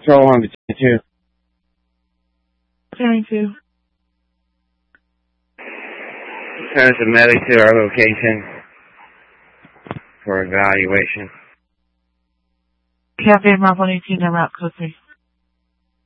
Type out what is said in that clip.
Patrol on the 22. 22. Send a medic to our location for evaluation. Captain Bravo 18, route code 3.